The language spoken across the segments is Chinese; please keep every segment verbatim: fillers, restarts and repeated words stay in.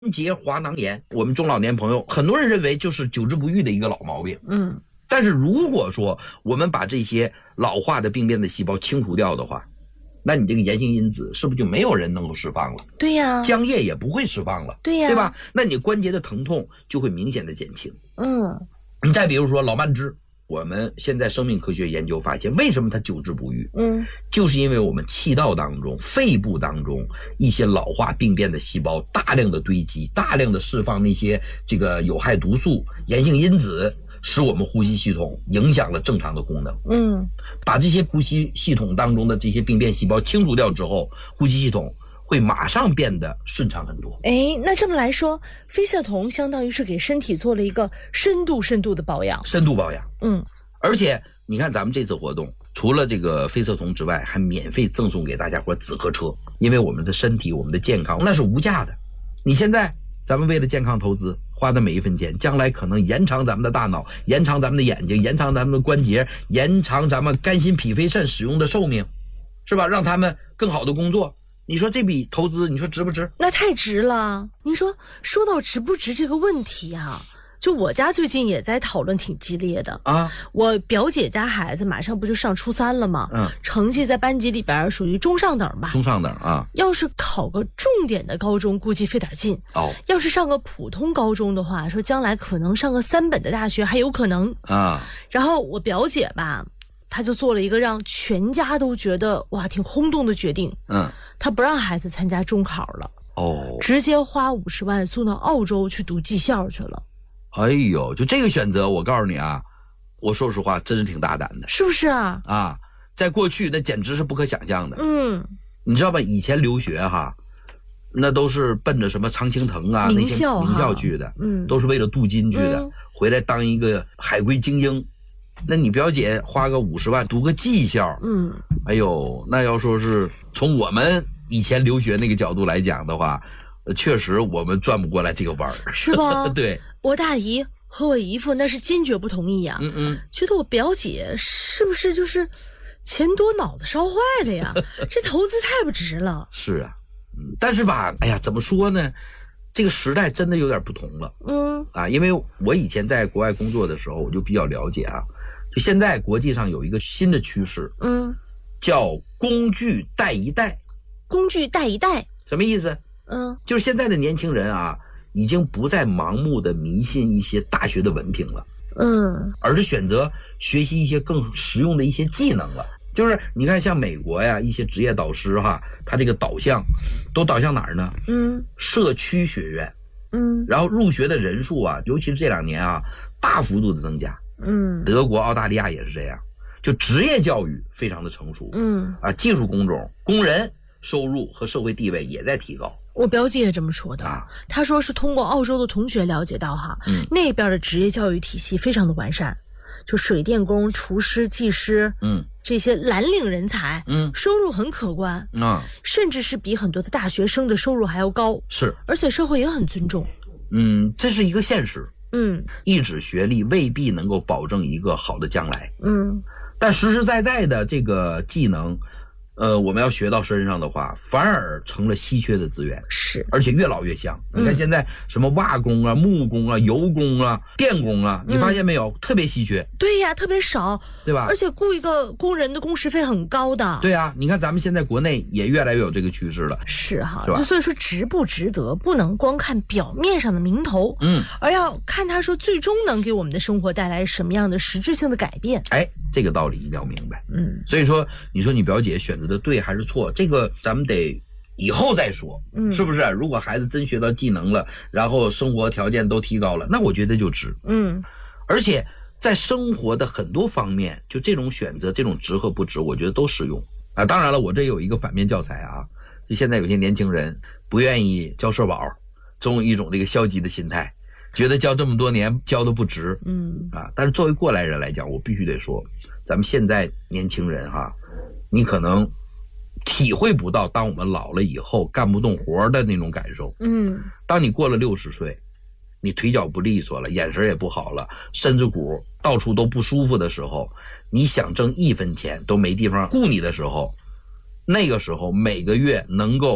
结滑囊炎，我们中老年朋友很多人认为就是久治不愈的一个老毛病。 嗯， 但是如果说我们把这些老化的病变的细胞清除掉的话，那你这个炎性因子是不是就没有人能够释放了？ 对呀， 浆液也不会释放了， 对呀， 对吧？那你关节的疼痛就会明显的减轻。 嗯， 你再比如说老慢支，我们现在生命科学研究发现，为什么它久治不愈？ 嗯， 就是因为我们气道当中、肺部当中一些老化病变的细胞大量的堆积，大量的释放那些这个有害毒素、炎性因子，使我们呼吸系统影响了正常的功能。 嗯， 把这些呼吸系统当中的这些病变细胞清除掉之后，呼吸系统会马上变得顺畅很多。 哎，那这么来说，飞色酮相当于是给身体做了一个深度深度的保养， 深度保养。 嗯， 而且你看咱们这次活动，除了这个飞色酮之外，还免费赠送给大家伙紫河车，因为我们的身体、我们的健康那是无价的。你现在咱们为了健康投资花的每一分钱，将来可能延长咱们的大脑，延长咱们的眼睛，延长咱们的关节，延长咱们肝心脾肺肾使用的寿命，是吧？让他们更好的工作。你说这笔投资，你说值不值？ 那太值了。您说说到值不值这个问题啊，就我家最近也在讨论挺激烈的啊。 我表姐家孩子马上不就上初三了吗？ 嗯， 成绩在班级里边属于中上等吧。 中上等啊。 要是考个重点的高中，估计费点劲。 哦。 要是上个普通高中的话，说将来可能上个三本的大学还有可能啊。 然后我表姐吧，她就做了一个让全家都觉得哇挺轰动的决定。 嗯。 她不让孩子参加中考了。 哦。 直接花五十万送到澳洲去读技校去了。 哎呦，就这个选择，我告诉你啊，我说实话，真是挺大胆的， 是不是啊？ 啊，在过去那简直是不可想象的。 嗯， 你知道吧？以前留学哈，那都是奔着什么常青藤啊名校那些名校去的， 嗯， 都是为了镀金去的， 嗯、 回来当一个海归精英。那你表姐花个五十万读个技校， 嗯， 哎呦，那要说是从我们以前留学那个角度来讲的话，确实我们转不过来这个弯儿， 是吧？ 对。 我大姨和我姨父那是坚决不同意呀、啊， 嗯嗯， 觉得我表姐是不是就是钱多脑子烧坏了呀？这投资太不值了。 是啊，嗯，但是吧，哎呀，怎么说呢？这个时代真的有点不同了。 嗯啊，因为我以前在国外工作的时候，我就比较了解啊。就现在国际上有一个新的趋势， 嗯， 叫工具带一代。 工具带一代什么意思？ 嗯， 就是现在的年轻人啊，已经不再盲目的迷信一些大学的文凭了， 嗯， 而是选择学习一些更实用的一些技能了。就是你看像美国呀，一些职业导师哈，他这个导向都导向哪儿呢？ 嗯， 社区学院。 嗯， 然后入学的人数啊，尤其是这两年啊，大幅度的增加。 嗯， 德国、澳大利亚也是这样，就职业教育非常的成熟。 嗯， 啊，技术工种、工人收入和社会地位也在提高。 我表姐也这么说的， 啊， 她说是通过澳洲的同学了解到哈， 嗯， 那边的职业教育体系非常的完善，就水电工、厨师、技师， 嗯， 这些蓝领人才， 嗯， 收入很可观， 啊， 甚至是比很多的大学生的收入还要高， 是， 而且社会也很尊重。 嗯，这是一个现实。 嗯， 一纸学历未必能够保证一个好的将来。 嗯， 但实实在在的这个技能，呃，我们要学到身上的话，反而成了稀缺的资源， 是， 而且越老越香。你看现在什么瓦工啊、木工啊、油工啊、电工啊，你发现没有，嗯、特别稀缺。 对呀，特别少， 对吧？ 而且雇一个工人的工时费很高的。 对啊，你看咱们现在国内也越来越有这个趋势了。 是哈， 是吧？ 所以说值不值得，不能光看表面上的名头， 嗯， 而要看他说最终能给我们的生活带来什么样的实质性的改变。 哎，这个道理一定要明白。 嗯， 所以说，你说你表姐选择的对还是错？这个咱们得以后再说， 嗯， 是不是？如果孩子真学到技能了，然后生活条件都提高了，那我觉得就值。 嗯， 而且在生活的很多方面，就这种选择，这种值和不值，我觉得都适用啊。当然了，我这有一个反面教材啊，就现在有些年轻人不愿意交社保，总有一种这个消极的心态，觉得交这么多年交的不值， 嗯啊。但是作为过来人来讲，我必须得说，咱们现在年轻人哈，你可能体会不到当我们老了以后干不动活的那种感受。 嗯， 当你过了六十岁，你腿脚不利索了，眼神也不好了，身子骨到处都不舒服的时候，你想挣一分钱都没地方雇你的时候，那个时候每个月能够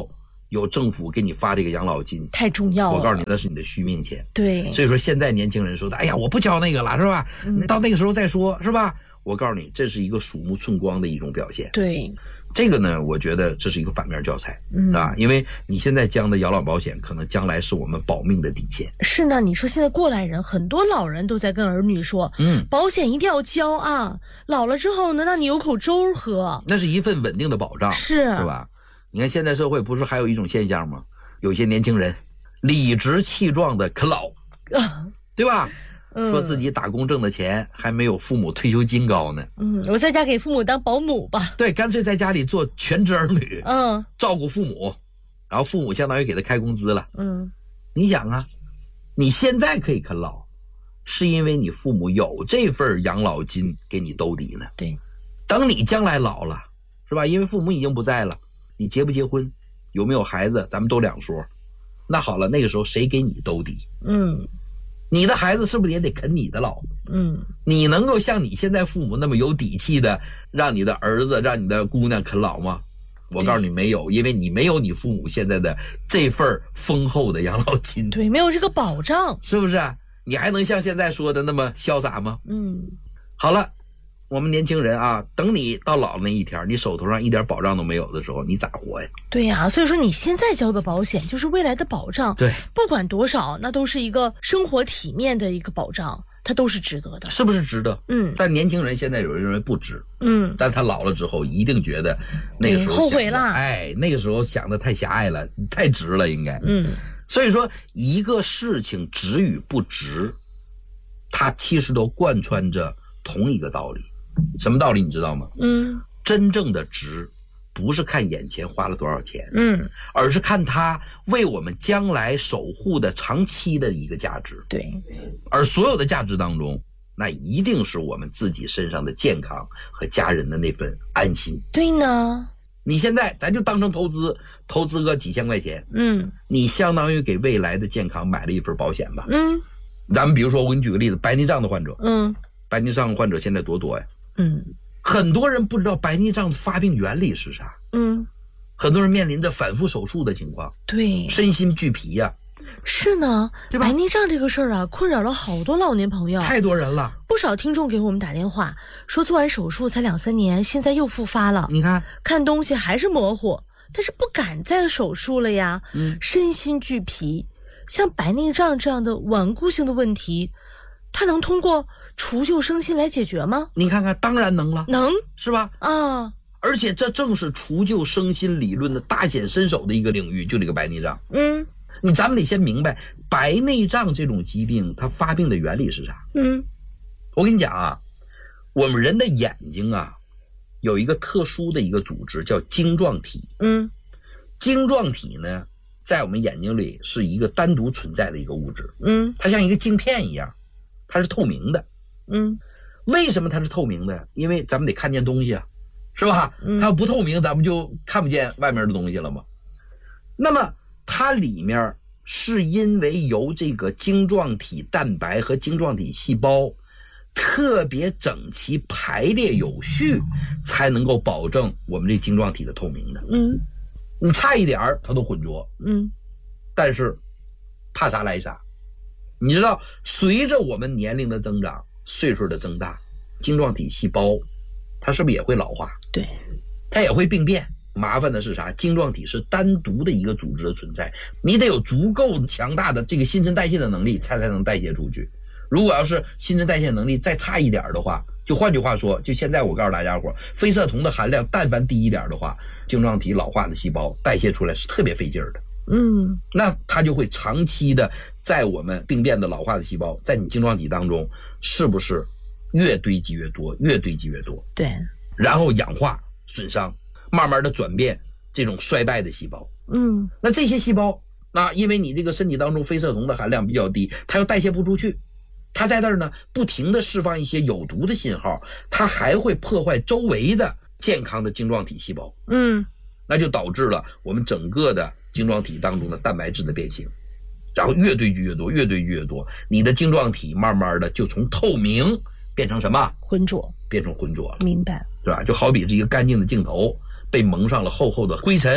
有政府给你发这个养老金， 太重要了。 我告诉你，那是你的续命钱。 对， 所以说现在年轻人说的，哎呀，我不交那个了，是吧？ 嗯、 到那个时候再说，是吧？我告诉你，这是一个鼠目寸光的一种表现。 对， 这个呢，我觉得这是一个反面教材， 嗯啊，因为你现在交的养老保险，可能将来是我们保命的底线。 是呢，你说现在过来人，很多老人都在跟儿女说， 嗯， 保险一定要交啊，老了之后能让你有口粥喝， 那是一份稳定的保障， 是， 是吧？你看现在社会不是还有一种现象吗？有些年轻人理直气壮的啃老，对吧？ 嗯、 说自己打工挣的钱还没有父母退休金高呢。 嗯，我在家给父母当保姆吧。 对，干脆在家里做全职儿女， 嗯， 照顾父母，然后父母相当于给他开工资了。 嗯， 你想啊，你现在可以啃老，是因为你父母有这份养老金给你兜底呢。 对， 等你将来老了，是吧？因为父母已经不在了，你结不结婚，有没有孩子，咱们都两说。那好了，那个时候谁给你兜底？ 嗯。 你的孩子是不是也得啃你的老？ 嗯， 你能够像你现在父母那么有底气的让你的儿子让你的姑娘啃老吗？我告诉你没有，因为你没有你父母现在的这份丰厚的养老金。 对，没有这个保障， 是不是？你还能像现在说的那么潇洒吗？ 嗯， 好了，我们年轻人啊，等你到老那一天，你手头上一点保障都没有的时候，你咋活呀？ 对呀、啊，所以说你现在交的保险就是未来的保障， 对， 不管多少，那都是一个生活体面的一个保障，它都是值得的， 是不是值得？ 嗯， 但年轻人现在有人认为不值， 嗯， 但他老了之后一定觉得那个时候后悔了， 哎，那个时候想的太狭隘了，太值了，应该， 嗯， 所以说一个事情值与不值，它其实都贯穿着同一个道理。什么道理你知道吗？ 嗯， 真正的值不是看眼前花了多少钱， 嗯， 而是看它为我们将来守护的长期的一个价值。 对， 而所有的价值当中，那一定是我们自己身上的健康和家人的那份安心。 对呢， 你现在咱就当成投资，投资个几千块钱， 嗯， 你相当于给未来的健康买了一份保险吧。 嗯， 咱们比如说我给你举个例子，白内障的患者， 嗯， 白内障患者现在多多呀。 嗯， 很多人不知道白内障的发病原理是啥， 嗯， 很多人面临着反复手术的情况， 对， 身心俱疲呀、啊。 是呢， 对吧？ 白内障这个事儿啊，困扰了好多老年朋友， 太多人了。 不少听众给我们打电话说，做完手术才两三年，现在又复发了。 你看， 看东西还是模糊，但是不敢再手术了呀。 嗯， 身心俱疲，像白内障这样的顽固性的问题，它能通过除旧生新来解决吗？ 你看看，当然能了， 能， 是吧？ 啊， 而且这正是除旧生新理论的大显身手的一个领域，就这个白内障。 嗯， 你咱们得先明白白内障这种疾病它发病的原理是啥。 嗯， 我跟你讲啊，我们人的眼睛啊有一个特殊的一个组织叫晶状体。 嗯， 晶状体呢在我们眼睛里是一个单独存在的一个物质。 嗯， 它像一个镜片一样，它是透明的。 嗯， 为什么它是透明的？因为咱们得看见东西啊，是吧？ 嗯， 它不透明咱们就看不见外面的东西了嘛。那么它里面是因为由这个晶状体蛋白和晶状体细胞特别整齐排列有序，才能够保证我们这晶状体的透明的。 嗯， 你差一点它都浑浊。 嗯， 但是怕啥来啥。你知道随着我们年龄的增长，岁数的增大，晶状体细胞它是不是也会老化？ 对， 它也会病变。麻烦的是啥？晶状体是单独的一个组织的存在，你得有足够强大的这个新陈代谢的能力，才才能代谢出去。如果要是新陈代谢能力再差一点的话，就换句话说，就现在我告诉大家伙，非色酮的含量但凡低一点的话，晶状体老化的细胞代谢出来是特别费劲的。 嗯， 那它就会长期的在我们病变的老化的细胞，在你晶状体当中，是不是越堆积越多，越堆积越多？ 对， 然后氧化损伤，慢慢的转变这种衰败的细胞。 嗯， 那这些细胞，那因为你这个身体当中非色酮的含量比较低，它又代谢不出去，它在那儿呢不停的释放一些有毒的信号，它还会破坏周围的健康的晶状体细胞。 嗯， 那就导致了我们整个的晶状体当中的蛋白质的变形，然后越堆积越多，越堆积越多，你的晶状体慢慢的就从透明变成什么？ 浑浊， 变成浑浊了。 明白， 是吧？就好比是一个干净的镜头被蒙上了厚厚的灰尘，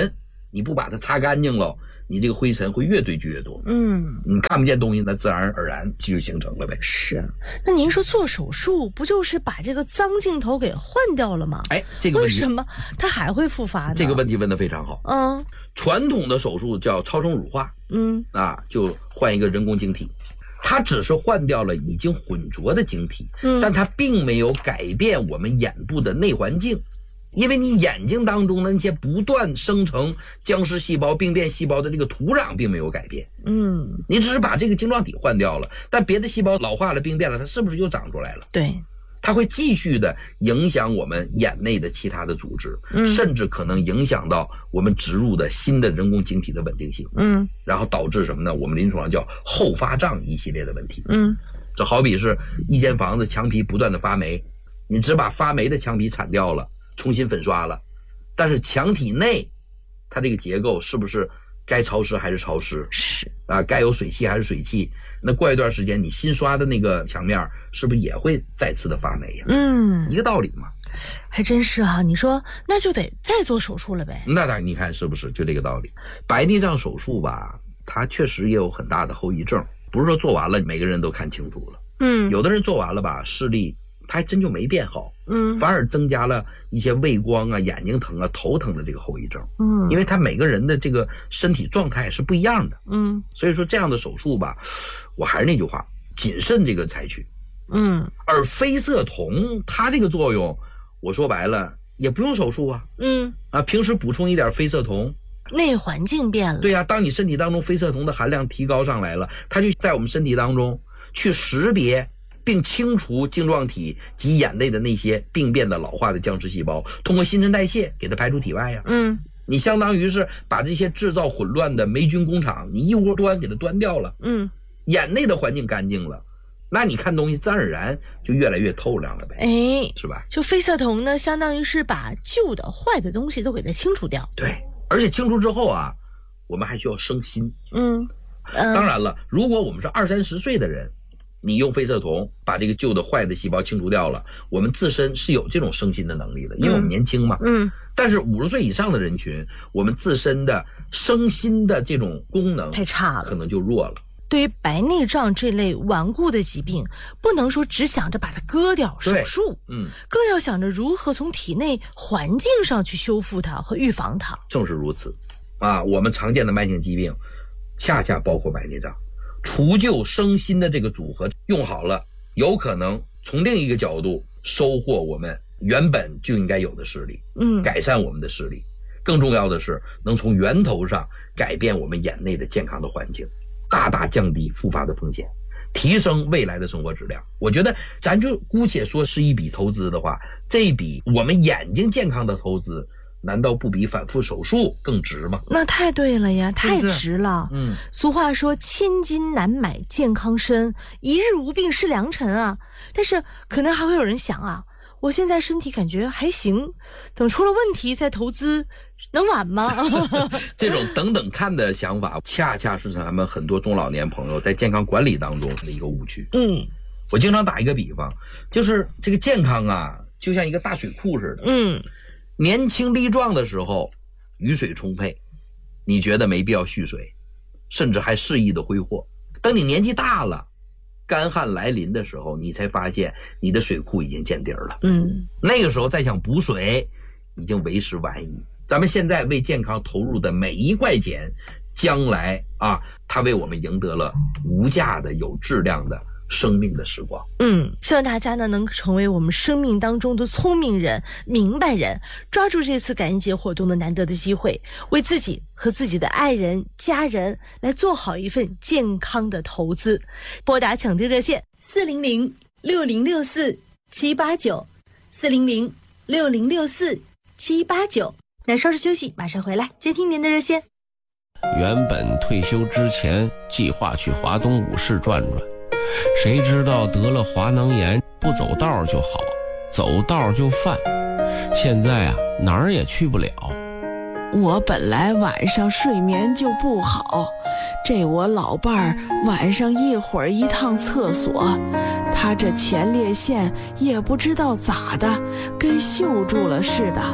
你不把它擦干净了，你这个灰尘会越堆积越多。 嗯， 你看不见东西，那自然而然就形成了呗。 是。那您说做手术不就是把这个脏镜头给换掉了吗？ 哎，这个问题为什么它还会复发呢？ 这个问题问得非常好。 嗯， 传统的手术叫超声乳化， 嗯啊，就换一个人工晶体。它只是换掉了已经混浊的晶体， 嗯， 但它并没有改变我们眼部的内环境，因为你眼睛当中的那些不断生成僵尸细胞、病变细胞的这个土壤并没有改变， 嗯， 你只是把这个晶状体换掉了，但别的细胞老化了、病变了，它是不是又长出来了？ 对， 它会继续的影响我们眼内的其他的组织， 嗯， 甚至可能影响到我们植入的新的人工晶体的稳定性， 嗯，然后导致什么呢？我们临床上叫后发胀一系列的问题， 嗯， 这好比是一间房子墙皮不断的发霉，你只把发霉的墙皮铲掉了，重新粉刷了，但是墙体内它这个结构是不是该潮湿还是潮湿？ 是啊，该有水汽还是水汽？那过一段时间你新刷的那个墙面是不是也会再次的发霉呀？ 嗯， 一个道理嘛。 还真是哈、啊，你说那就得再做手术了呗？ 那当然，你看是不是就这个道理？白内障手术吧，它确实也有很大的后遗症，不是说做完了每个人都看清楚了。 嗯， 有的人做完了吧，视力他还真就没变好， 嗯， 反而增加了一些畏光啊、眼睛疼啊、头疼的这个后遗症。 嗯， 因为他每个人的这个身体状态是不一样的。 嗯， 所以说这样的手术吧，我还是那句话，谨慎这个采取。 嗯， 而非色酮它这个作用，我说白了也不用手术啊。 嗯， 啊，平时补充一点非色酮， 内环境变了。 对呀、啊，当你身体当中非色酮的含量提高上来了，它就在我们身体当中去识别并清除晶状体及眼内的那些病变的老化的僵尸细胞，通过新陈代谢给它排出体外呀。 嗯， 你相当于是把这些制造混乱的霉菌工厂，你一窝端给它端掉了。 嗯， 眼内的环境干净了，那你看东西自然而然就越来越透亮了呗。 哎， 是吧？ 就非色酮呢，相当于是把旧的坏的东西都给它清除掉。 对，而且清除之后啊，我们还需要生新。 嗯，呃、 当然了，如果我们是二三十岁的人，你用非色酮把这个旧的坏的细胞清除掉了，我们自身是有这种生新的能力的，因为我们年轻嘛。 嗯， 但是五十岁以上的人群，我们自身的生新的这种功能太差了， 可能就弱了。 对于白内障这类顽固的疾病，不能说只想着把它割掉手术， 嗯， 更要想着如何从体内环境上去修复它和预防它。 正是如此啊，我们常见的慢性疾病恰恰包括白内障，除旧生新的这个组合用好了，有可能从另一个角度收获我们原本就应该有的视力， 嗯， 改善我们的视力。更重要的是能从源头上改变我们眼内的健康的环境，大大降低复发的风险，提升未来的生活质量。我觉得咱就姑且说是一笔投资的话，这一笔我们眼睛健康的投资，难道不比反复手术更值吗？ 那太对了呀，太值了。 嗯， 俗话说千金难买健康身，一日无病是良辰啊。但是可能还会有人想啊，我现在身体感觉还行，等出了问题再投资能晚吗？ 这种等等看的想法，恰恰是咱们很多中老年朋友在健康管理当中的一个误区。 嗯， 我经常打一个比方，就是这个健康啊，就像一个大水库似的。 嗯， 年轻力壮的时候，雨水充沛，你觉得没必要蓄水，甚至还肆意的挥霍。等你年纪大了，干旱来临的时候，你才发现你的水库已经见底儿了。 嗯， 那个时候再想补水，已经为时晚矣。咱们现在为健康投入的每一块钱，将来啊，它为我们赢得了无价的有质量的生命的时光。 嗯，希望大家呢能成为我们生命当中的聪明人、明白人，抓住这次感恩节活动的难得的机会，为自己和自己的爱人、家人来做好一份健康的投资。拨打抢救热线四零零六零六四七八九，四零零六零六四七八九。那稍事休息，马上回来接听您的热线。 原本退休之前计划去华东五市转转，谁知道得了滑囊炎，不走道就好，走道就犯，现在啊哪儿也去不了。 我本来晚上睡眠就不好，这我老伴儿晚上一会儿一趟厕所，他这前列腺也不知道咋的跟锈住了似的，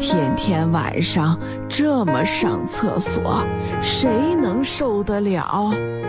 天天晚上这么上厕所，谁能受得了？